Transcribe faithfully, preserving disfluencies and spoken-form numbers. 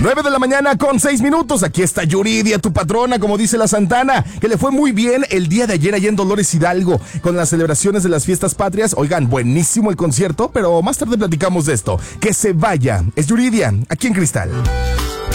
nueve de la mañana con seis minutos. Aquí está Yuridia, tu patrona, como dice la Santana, que le fue muy bien el día de ayer allá en Dolores Hidalgo con las celebraciones de las fiestas patrias. Oigan, buenísimo el concierto, pero más tarde platicamos de esto. Que se vaya. Es Yuridia, aquí en Cristal.